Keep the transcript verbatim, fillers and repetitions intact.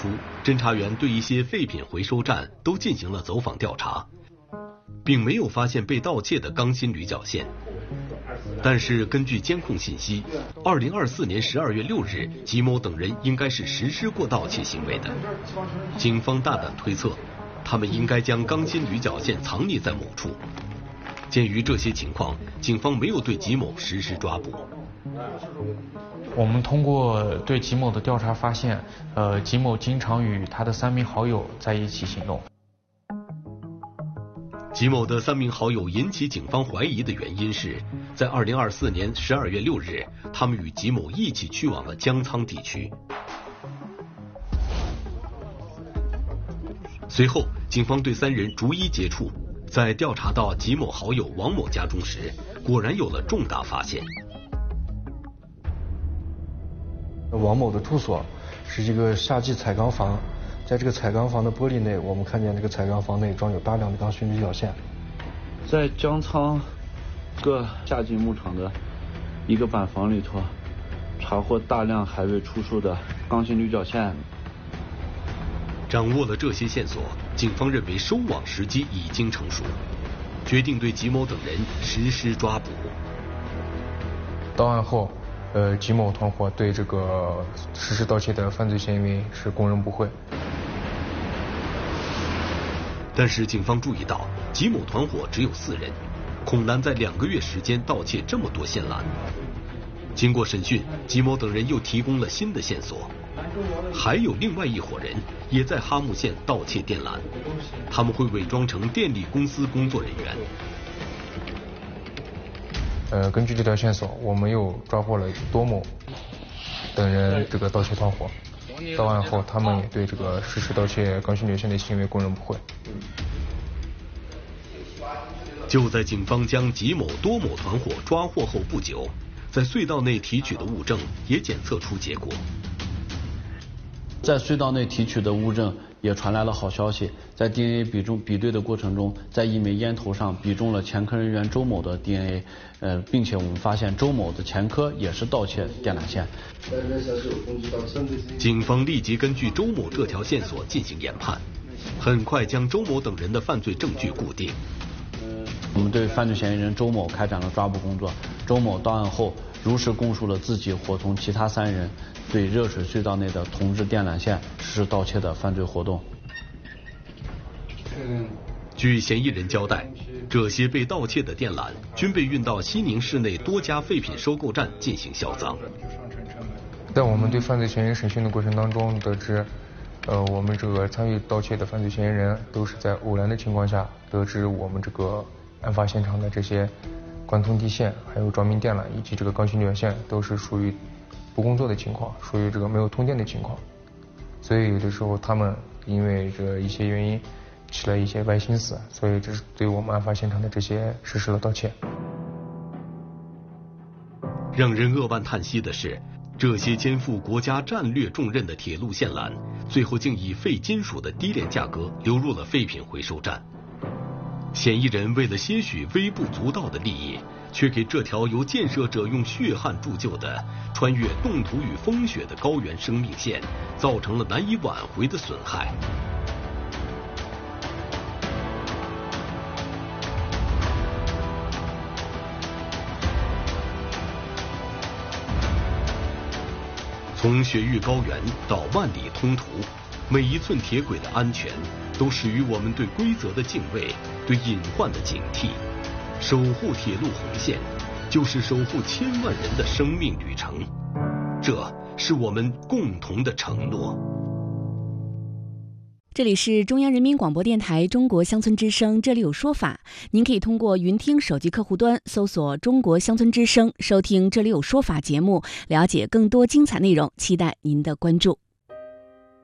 初，侦查员对一些废品回收站都进行了走访调查，并没有发现被盗窃的钢筋铝角线。但是根据监控信息，二零二四年十二月六日，吉某等人应该是实施过盗窃行为的。警方大胆推测，他们应该将钢筋铝角线藏匿在某处。鉴于这些情况，警方没有对吉某实施抓捕。 我们通过对吉某的调查发现，呃，吉某经常与他的三名好友在一起行动。 吉某的三名好友引起警方怀疑的原因是，在二零二四年十二月六日，他们与吉某一起去往了江沧地区。随后，警方对三人逐一接触，在调查到吉某好友王某家中时，果然有了重大发现。 王某的住所是一个夏季采钢房，在这个采钢房的玻璃内，我们看见这个采钢房内装有大量的钢筋铝角线。 在江沧各夏季牧场的一个板房里头，查获大量还未出售的钢筋铝角线。 掌握了这些线索，警方认为收网时机已经成熟，决定对吉某等人实施抓捕。 到案后，呃，吉某团伙对这个实施盗窃的犯罪嫌疑人是供认不讳。 但是警方注意到，吉某团伙只有四人，恐难在两个月时间盗窃这么多线缆。经过审讯，吉某等人又提供了新的线索，还有另外一伙人也在哈木县盗窃电缆，他们会伪装成电力公司工作人员。 呃，根据这条线索，我们又抓获了多某等人这个盗窃团伙。到案后，他们也对这个实施盗窃钢筋铝线的行为供认不讳。 就在警方将吉某、多某团伙抓获后不久，在隧道内提取的物证也检测出结果。 在隧道内提取的物证也传来了好消息，在 D N A 比中比对的过程中，在一枚烟头上比中了前科人员周某的 D N A， 呃，并且我们发现周某的前科也是盗窃电缆线。 警方立即根据周某这条线索进行研判，很快将周某等人的犯罪证据固定。 我们对犯罪嫌疑人周某开展了抓捕工作。周某到案后，如实供述了自己伙同其他三人对热水隧道内的铜制电缆线实施盗窃的犯罪活动。 据嫌疑人交代，这些被盗窃的电缆均被运到西宁市内多家废品收购站进行销赃。 在我们对犯罪嫌疑人审讯的过程当中得知，呃，我们这个参与盗窃的犯罪嫌疑人都是在偶然的情况下得知我们这个案发现场的这些贯通地线，还有照明电缆以及这个钢筋铝线都是属于不工作的情况，属于这个没有通电的情况，所以有的时候他们因为这一些原因起了一些歪心思，所以这是对我们案发现场的这些实施了盗窃。 让人扼腕叹息的是，这些肩负国家战略重任的铁路线缆，最后竟以废金属的低廉价格流入了废品回收站。嫌疑人为了些许微不足道的利益，却给这条由建设者用血汗铸就的穿越冻土与风雪的高原生命线造成了难以挽回的损害。从雪域高原到万里通途，每一寸铁轨的安全都始于我们对规则的敬畏，对隐患的警惕。守护铁路红线，就是守护千万人的生命旅程，这是我们共同的承诺。 这里是中央人民广播电台中国乡村之声，这里有说法。您可以通过云听手机客户端搜索中国乡村之声，收听这里有说法节目，了解更多精彩内容，期待您的关注。